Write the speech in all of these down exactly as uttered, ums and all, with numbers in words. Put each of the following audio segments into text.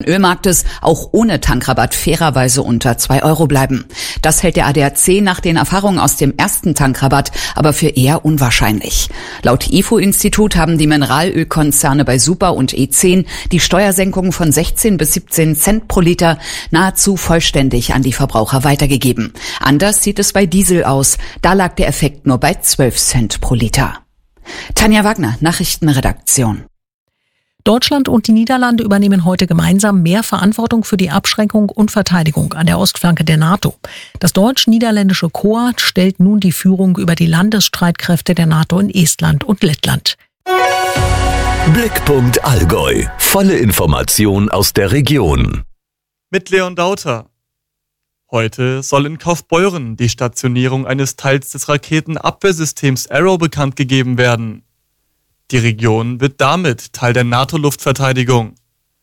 Ölmarktes auch ohne Tankrabatt fairerweise unter zwei Euro bleiben. Das hält der A D A C nach den Erfahrungen aus dem ersten Tankrabatt aber für eher unwahrscheinlich. Laut I F O-Institut haben die Mineralölkonzerne bei Super und E zehn die Steuersenkung von sechzehn bis siebzehn Cent pro Liter nahezu vollständig an die Verbraucher weitergegeben. Anders sieht es bei Diesel aus. Da lag der Effekt nur bei zwölf Cent pro Liter. Tanja Wagner, Nachrichtenredaktion. Deutschland und die Niederlande übernehmen heute gemeinsam mehr Verantwortung für die Abschreckung und Verteidigung an der Ostflanke der NATO. Das deutsch-niederländische Korps stellt nun die Führung über die Landesstreitkräfte der NATO in Estland und Lettland. Blickpunkt Allgäu. Volle Information aus der Region. Mit Leon Dauter. Heute soll in Kaufbeuren die Stationierung eines Teils des Raketenabwehrsystems Arrow bekannt gegeben werden. Die Region wird damit Teil der NATO-Luftverteidigung.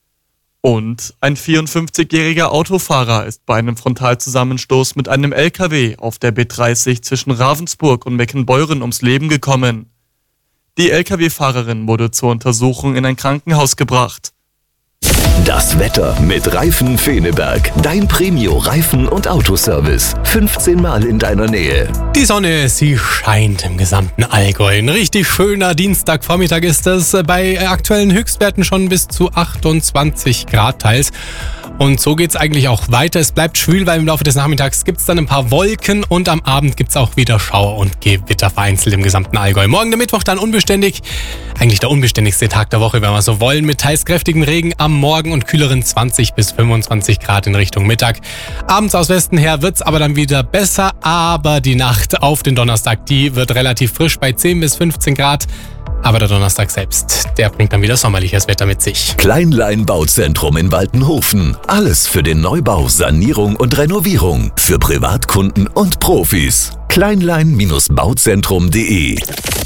Und ein vierundfünfzigjähriger Autofahrer ist bei einem Frontalzusammenstoß mit einem L K W auf der B dreißig zwischen Ravensburg und Meckenbeuren ums Leben gekommen. Die L K W-Fahrerin wurde zur Untersuchung in ein Krankenhaus gebracht. Das Wetter mit Reifen Feneberg. Dein Premio-Reifen- und Autoservice. fünfzehn Mal in deiner Nähe. Die Sonne, sie scheint im gesamten Allgäu. Ein richtig schöner Dienstagvormittag ist es. Bei aktuellen Höchstwerten schon bis zu achtundzwanzig Grad teils. Und so geht's eigentlich auch weiter. Es bleibt schwül, weil im Laufe des Nachmittags gibt's dann ein paar Wolken und am Abend gibt's auch wieder Schauer und Gewitter vereinzelt im gesamten Allgäu. Morgen der Mittwoch dann unbeständig. Eigentlich der unbeständigste Tag der Woche, wenn wir so wollen, mit teils kräftigem Regen am Morgen und kühleren zwanzig bis fünfundzwanzig Grad in Richtung Mittag. Abends aus Westen her wird's aber dann wieder besser, aber die Nacht auf den Donnerstag, die wird relativ frisch bei zehn bis fünfzehn Grad. Aber der Donnerstag selbst, der bringt dann wieder sommerliches Wetter mit sich. Kleinlein Bauzentrum in Waltenhofen. Alles für den Neubau, Sanierung und Renovierung. Für Privatkunden und Profis. kleinlein Bauzentrum punkt de.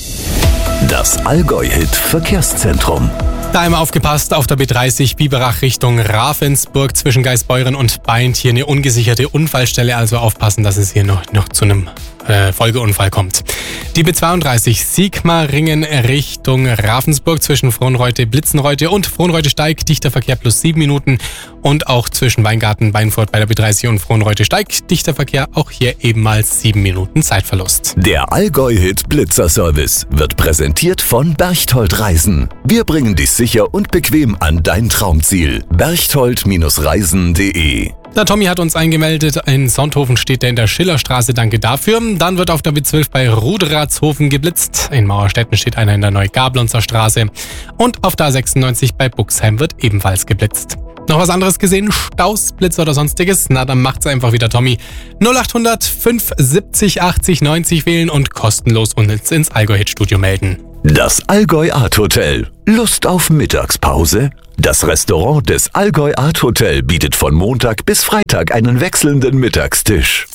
Das Allgäu-Hit Verkehrszentrum. Da einmal aufgepasst, auf der B dreißig Biberach Richtung Ravensburg zwischen Geisbeuren und Beint. Hier eine ungesicherte Unfallstelle, also aufpassen, dass es hier noch, noch zu einem äh, Folgeunfall kommt. Die B zweiunddreißig Sigmaringen Richtung Ravensburg zwischen Frohnreute-Blitzenreute und Frohnreute-Steig. Dichter Verkehr plus sieben Minuten. Und auch zwischen Weingarten-Weinfurt bei der B dreißig und Frohnreute-Steig. Dichter Verkehr, auch hier ebenfalls sieben Minuten Zeitverlust. Der Allgäu-Hit Blitzer-Service wird präsentiert von Berchtold Reisen. Wir bringen dich sicher und bequem an dein Traumziel. berchtold Reisen punkt de. Der Tommy hat uns eingemeldet, in Sonthofen steht er in der Schillerstraße, danke dafür. Dann wird auf der B zwölf bei Ruderatshofen geblitzt. In Mauerstetten steht einer in der Neugablonzer Straße. Und auf der A sechsundneunzig bei Buxheim wird ebenfalls geblitzt. Noch was anderes gesehen? Staus, Blitz oder sonstiges? Na, dann macht's einfach wieder Tommy. null achthundert fünf siebzig achtzig neunzig wählen und kostenlos uns ins Allgäu-Hit-Studio melden. Das Allgäu Art Hotel. Lust auf Mittagspause? Das Restaurant des Allgäu Art Hotel bietet von Montag bis Freitag einen wechselnden Mittagstisch.